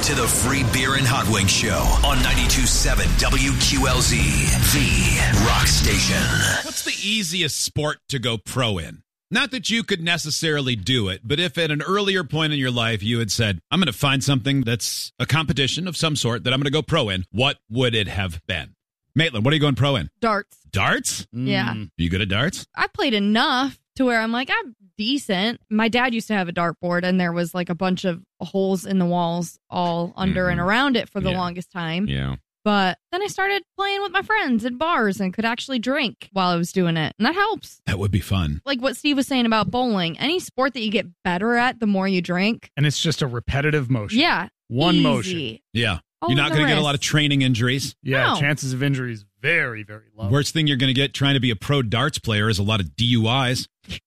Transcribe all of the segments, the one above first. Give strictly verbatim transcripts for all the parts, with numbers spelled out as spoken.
to the Free Beer and Hot Wings Show on ninety-two point seven W Q L Z, the rock station. What's the easiest sport to go pro in? Not that you could necessarily do it, but if at an earlier point in your life you had said, I'm going to find something that's a competition of some sort that I'm going to go pro in, what would it have been? Maitland, what are you going pro in? Darts. Darts? Yeah. Are you good at darts? I played enough to where I'm like, I'm decent. My dad used to have a dartboard, and there was like a bunch of holes in the walls all under mm-hmm. and around it for the yeah. longest time. Yeah. But then I started playing with my friends at bars and could actually drink while I was doing it. And that helps. That would be fun. Like what Steve was saying about bowling. Any sport that you get better at the more you drink. And it's just a repetitive motion. Yeah. One easy. motion. Yeah. All you're not going to get a lot of training injuries. Yeah. No. Chances of injuries very, very low. Worst thing you're going to get trying to be a pro darts player is a lot of D U Is.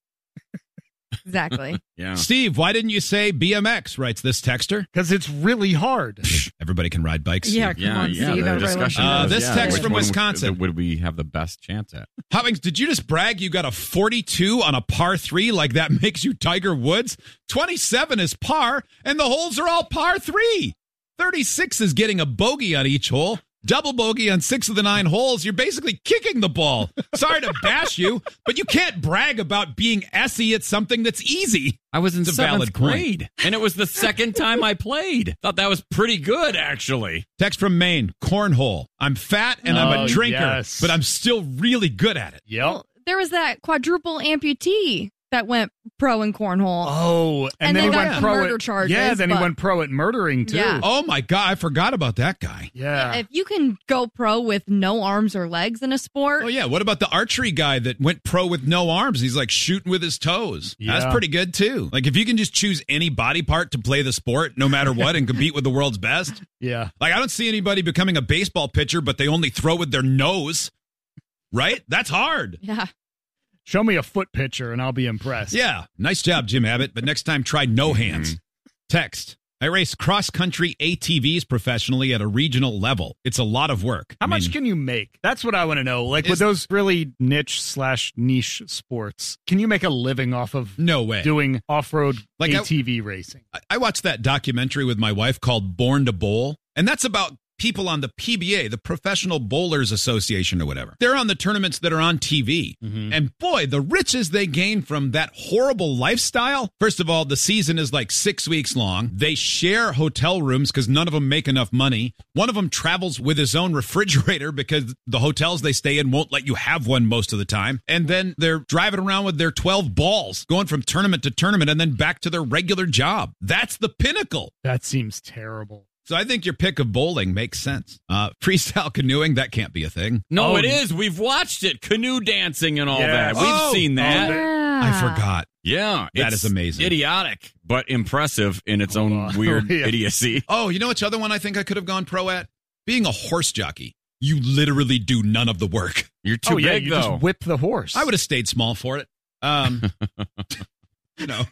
Exactly. Yeah. Steve, why didn't you say B M X, writes this texter? Because it's really hard. Everybody can ride bikes. Yeah, come Yeah, on, yeah. Steve. The Everybody discussion Uh, was, this yeah, text which from one Wisconsin. Would, would we have the best chance at? Hoppings, did you just brag you got a forty-two on a par three like that makes you Tiger Woods? twenty-seven is par, and the holes are all par three. thirty-six is getting a bogey on each hole. Double bogey on six of the nine holes. You're basically kicking the ball. Sorry to bash you, but you can't brag about being S-y at something that's easy. I was in It's a seventh valid point. grade, and it was the second time I played. Thought that was pretty good, actually. Text from Maine, cornhole. I'm fat and I'm Oh, a drinker, yes. but I'm still really good at it. Yep. Well, there was that quadruple amputee that went pro in cornhole. Oh, and, And then they he got went some pro murder at, charges, Yeah, then he but- went pro at murdering too. Yeah. Oh my God, I forgot about that guy. Yeah. If you can go pro with no arms or legs in a sport, Oh yeah, what about the archery guy that went pro with no arms? He's like shooting with his toes. Yeah. That's pretty good too. Like if you can just choose any body part to play the sport no matter what and compete with the world's best. Yeah. Like I don't see anybody becoming a baseball pitcher but they only throw with their nose. Right? That's hard. yeah. Show me a foot pitcher and I'll be impressed. Yeah. Nice job, Jim Abbott, but next time try no hands. Text. I race cross-country A T Vs professionally at a regional level. It's a lot of work. How I much mean, can you make? That's what I want to know. Like Is- with those really niche slash niche sports, can you make a living off of No way. doing off-road Like I- A T V racing? I- I watched that documentary with my wife called Born to Bowl, and that's about people on the P B A, the Professional Bowlers Association or whatever. They're on the tournaments that are on T V. Mm-hmm. And boy, the riches they gain from that horrible lifestyle. First of all, the season is like six weeks long. They share hotel rooms because none of them make enough money. One of them travels with his own refrigerator because the hotels they stay in won't let you have one most of the time. And then they're driving around with their twelve balls, going from tournament to tournament and then back to their regular job. That's the pinnacle. That seems terrible. So I think your pick of bowling makes sense. Uh, freestyle canoeing, that can't be a thing. No, Oh, it is. We've watched it. Canoe dancing and all Yes. that. We've Oh, seen that. Yeah. I forgot. Yeah. That it's is amazing. Idiotic, but impressive in its Hold own on. weird Yeah. idiocy. Oh, you know which other one I think I could have gone pro at? Being a horse jockey. You literally do none of the work. You're too oh, yeah, big, you though. just whip the horse. I would have stayed small for it. Um, you know,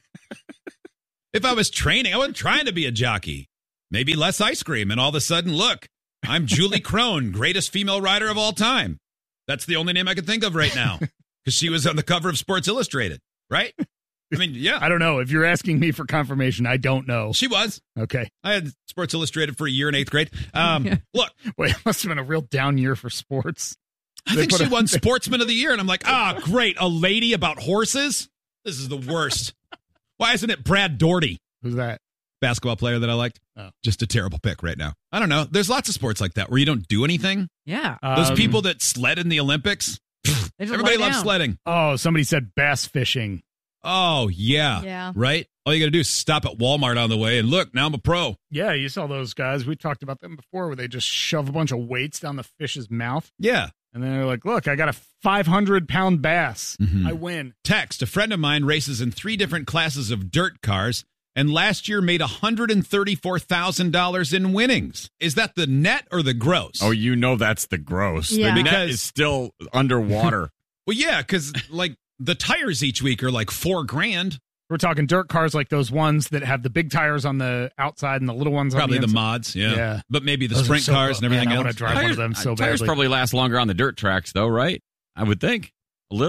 if I was training, I wasn't trying to be a jockey. Maybe less ice cream, and all of a sudden, look, I'm Julie Crone, greatest female rider of all time. That's the only name I can think of right now because she was on the cover of Sports Illustrated, right? I mean, yeah, I don't know. If you're asking me for confirmation, I don't know. she was. Okay. I had Sports Illustrated for a year in eighth grade. Um, Yeah. Look, Wait, it must have been a real down year for sports. I They think put she a- won Sportsman of the Year, and I'm like, ah, great, a lady about horses? This is the worst. Why isn't it Brad Daugherty? Who's that? Basketball player that I liked. Oh. Just a terrible pick right now. I don't know. There's lots of sports like that where you don't do anything. Yeah. Those Um, people that sled in the Olympics, They just everybody lay loves down. sledding. Oh, somebody said bass fishing. Oh, yeah. Yeah. Right? All you got to do is stop at Walmart on the way and look, now I'm a pro. Yeah, you saw those guys. We talked about them before where they just shove a bunch of weights down the fish's mouth. Yeah. And then they're like, look, I got a five hundred pound bass. Mhm. I win. Text, a friend of mine races in three different classes of dirt cars and last year made one hundred thirty-four thousand dollars in winnings. Is that the net or the gross? Oh, you know that's the gross. Yeah. The net Because- is still underwater. Well, yeah, because like the tires each week are like four grand. We're talking dirt cars like those ones that have the big tires on the outside and the little ones Probably on the the inside. mods, yeah. Yeah. But maybe the Those are sprint so cars cool. and everything Man, I else. wanna drive one of them so Tires badly. probably last longer on the dirt tracks, though, right? I would think. A little?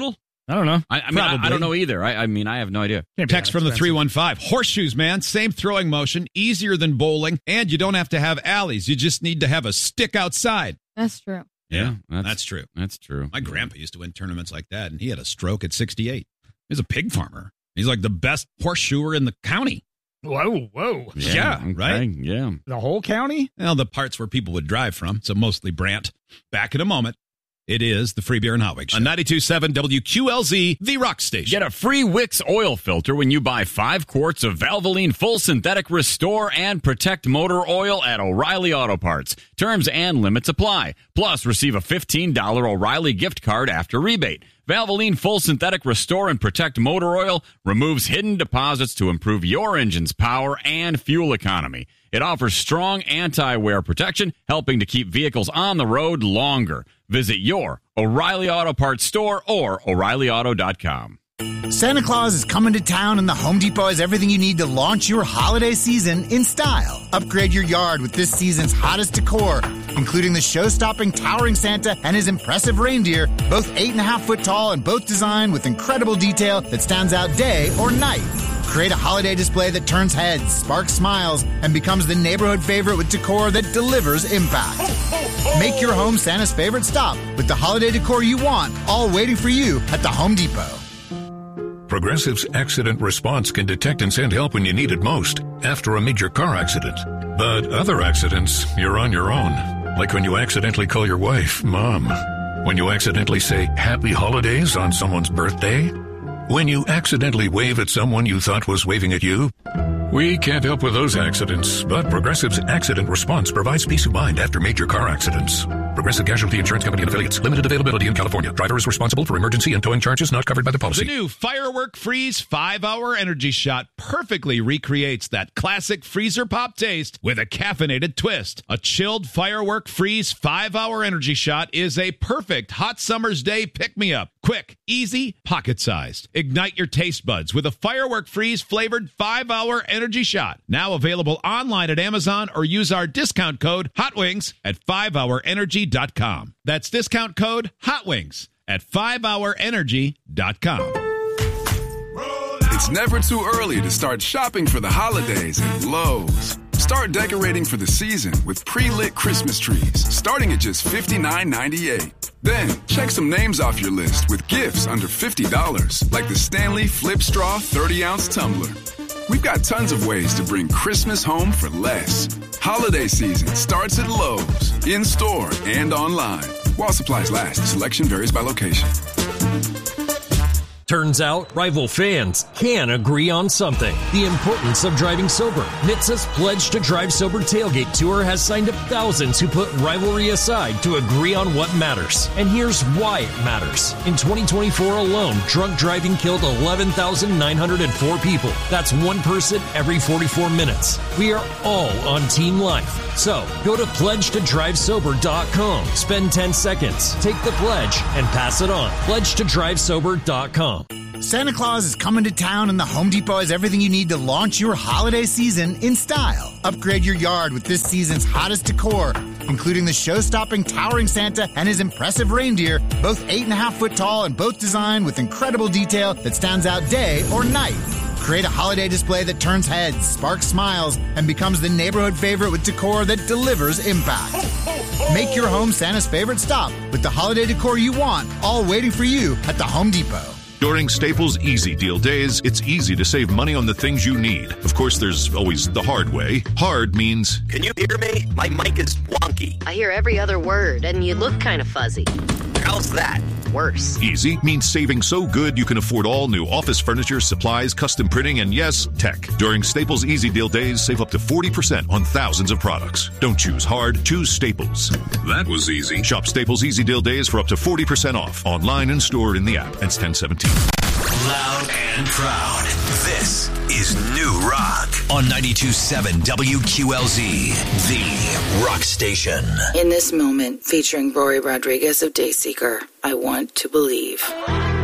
I don't know. I, I mean, I, I don't know either. I, I mean, I have no idea. Text from the three one five. Horseshoes, man. Same throwing motion, easier than bowling, and you don't have to have alleys. You just need to have a stick outside. That's true. Yeah, that's, that's true. That's true. My grandpa used to win tournaments like that, and he had a stroke at sixty-eight. He was a pig farmer. He's like the best horseshoer in the county. Whoa, whoa. Yeah, yeah okay, right? Yeah. The whole county? Well, the parts where people would drive from, so mostly Brant. Back in a moment. It is the Free Beer and Hot Wings Show. On ninety-two point seven W Q L Z, the rock station. Get a free Wix oil filter when you buy five quarts of Valvoline Full Synthetic Restore and Protect Motor Oil at O'Reilly Auto Parts. Terms and limits apply. Plus, receive a fifteen dollars O'Reilly gift card after rebate. Valvoline Full Synthetic Restore and Protect Motor Oil removes hidden deposits to improve your engine's power and fuel economy. It offers strong anti-wear protection, helping to keep vehicles on the road longer. Visit your O'Reilly Auto Parts store or O'Reilly Auto dot com. Santa Claus is coming to town, and the Home Depot has everything you need to launch your holiday season in style. Upgrade your yard with this season's hottest decor, including the show-stopping towering Santa and his impressive reindeer, both eight and a half foot tall and both designed with incredible detail that stands out day or night. Create a holiday display that turns heads, sparks smiles, and becomes the neighborhood favorite with decor that delivers impact. Make your home Santa's favorite stop with the holiday decor you want, all waiting for you at the Home Depot. Progressive's accident response can detect and send help when you need it most, after a major car accident. But other accidents, you're on your own. Like when you accidentally call your wife Mom. When you accidentally say Happy Holidays on someone's birthday. When you accidentally wave at someone you thought was waving at you. We can't help with those accidents, but Progressive's accident response provides peace of mind after major car accidents. Progressive Casualty Insurance Company and Affiliates. Limited availability in California. Driver is responsible for emergency and towing charges not covered by the policy. The new Firework Freeze five hour Energy Shot perfectly recreates that classic freezer pop taste with a caffeinated twist. A chilled Firework Freeze five hour Energy Shot is a perfect hot summer's day pick-me-up. Quick, easy, pocket-sized. Ignite your taste buds with a Firework Freeze flavored five hour Energy Shot. Now available online at Amazon, or use our discount code HOTWINGS at five hour energy dot com. That's discount code HOTWINGS at five hour energy dot com. It's never too early to start shopping for the holidays at Lowe's. Start decorating for the season with pre-lit Christmas trees, starting at just fifty-nine ninety-eight. Then, check some names off your list with gifts under fifty dollars, like the Stanley Flip Straw thirty ounce tumbler. We've got tons of ways to bring Christmas home for less. Holiday season starts at Lowe's, in-store and online. While supplies last, selection varies by location. Turns out, rival fans can agree on something. The importance of driving sober. N H T S A's Pledge to Drive Sober Tailgate Tour has signed up thousands who put rivalry aside to agree on what matters. And here's why it matters. In twenty twenty-four alone, drunk driving killed eleven thousand nine hundred four people. That's one person every forty-four minutes. We are all on Team Life. So, go to pledge to drive sober dot com. Spend ten seconds, take the pledge, and pass it on. pledge to drive sober dot com. Santa Claus is coming to town, and the Home Depot has everything you need to launch your holiday season in style. Upgrade your yard with this season's hottest decor, including the show-stopping towering Santa and his impressive reindeer, both eight and a half foot tall and both designed with incredible detail that stands out day or night. Create a holiday display that turns heads, sparks smiles, and becomes the neighborhood favorite with decor that delivers impact. Make your home Santa's favorite stop with the holiday decor you want, all waiting for you at the Home Depot. During Staples Easy Deal Days, it's easy to save money on the things you need. Of course, there's always the hard way. Hard means... Can you hear me? My mic is wonky. I hear every other word, and you look kind of fuzzy. How's that? Worse. Easy means saving so good you can afford all new office furniture, supplies, custom printing, and yes, tech. During Staples Easy Deal Days, save up to forty percent on thousands of products. Don't choose hard, choose Staples. That was easy. Shop Staples Easy Deal Days for up to forty percent off. Online and store in the app. It's ten seventeen. Loud and proud. This is New Rock on ninety-two point seven W Q L Z, the rock station. In this moment, featuring Rory Rodriguez of Dayseeker, I Want to Believe.